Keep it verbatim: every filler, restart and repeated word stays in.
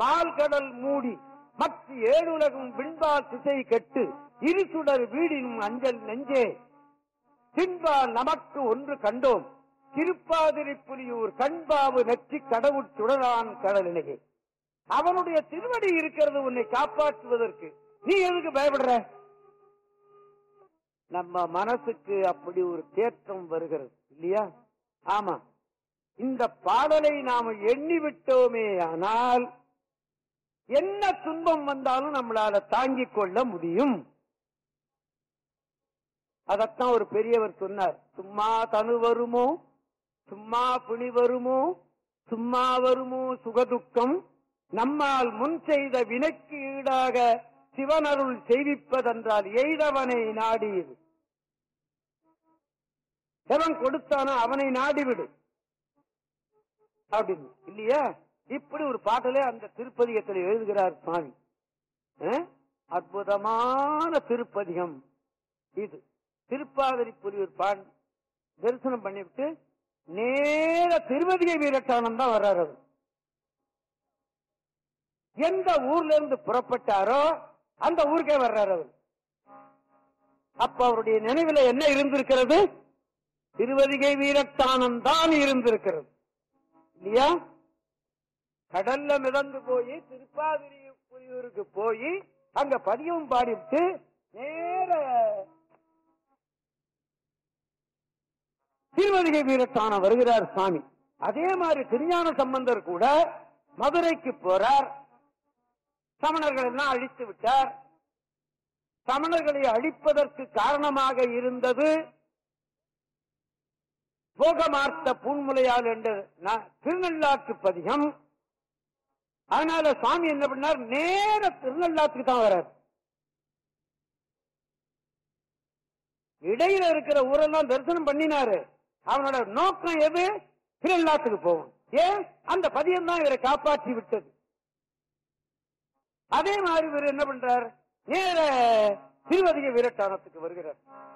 ஆழ்கடல் மூடி மற்ற ஏழுலகும் விண்பால் திசை கெட்டு இருசுடர் வீடினும் அஞ்சல் நெஞ்சே தின்பால் நமக்கு ஒன்று கண்டோம் திருப்பாதிரி புலியூர் கண்பாவு நெற்றி கடவுள் சுடரான் கடலினையே. அவனுடைய திருவடி இருக்கிறது உன்னை காப்பாற்றுவதற்கு, நீ எதுக்கு பயப்படுற? நம்ம மனசுக்கு அப்படி ஒரு தேற்றம் வருகிறது இல்லையா? ஆமா, இந்த பாடலை நாம எண்ணி விட்டோமே ஆனால் என்ன துன்பம் வந்தாலும் நம்மளால தாங்கிக் கொள்ள முடியும். அதத்தான் ஒரு பெரியவர் சொன்னார், சும்மா தனு வருமோ சும்மா பிணி வருமோ சும்மா வருமோ சுகதுக்கம் நம்மால் முன் செய்த வினைக்கு ஈடாக சிவனருள் செய்விப்பதென்றால் எய்தவனை நாடியது. எவன் கொடுத்தானோ அவனை நாடிவிடு அப்படின்னு இல்லையா? இப்படி ஒரு பாட்டிலே அந்த திருப்பதிகத்தில் எழுதுகிறார் சுவாமி. அற்புதமான திருப்பதிகம் இது. திருப்பாதிரி புலியூர் பாண் தரிசனம் பண்ணிவிட்டு நேர திருவதிகை வீரட்டானம் தான் வர்றாரு. அவர் எந்த ஊர்ல இருந்து புறப்பட்டாரோ அந்த ஊருக்கே வர்றாரு அவர். அப்ப அவருடைய நினைவுல என்ன இருந்திருக்கிறது? திருவதிகை வீரட்டானம் தான் இருந்திருக்கிறது இல்லையா? கடல்ல மிதந்து போய் திருப்பாதிரி புலியூருக்கு போய் அங்க பதியம் பாடிவிட்டு நேர திருவதிகை வீரட்டானம் வருகிறார் சுவாமி. அதே மாதிரி திருஞான சம்பந்தர் கூட மதுரைக்கு போறார். சமணர்கள் எல்லாம் அழித்து விட்டார். சமணர்களை அழிப்பதற்கு காரணமாக இருந்தது போகமார்த்த பூன்முலையால் என்ற திருநள்ளாற்று பதிகம். அதனால சுவாமி என்ன பண்ணார், நேர திருநள்ளாற்றுக்கு தான் வர்றார். இடையில இருக்கிற ஊரெல்லாம் தரிசனம் பண்ணினாரு. அவனோட நோக்கம் எது? திருநள்ளாற்றுக்கு போகும். ஏன்? அந்த பதியம் தான் இவரை காப்பாற்றி விட்டது. அதே மாதிரி இவர் என்ன பண்றார், நேர திருவதிகை வீரட்டானத்துக்கு வருகிறார்.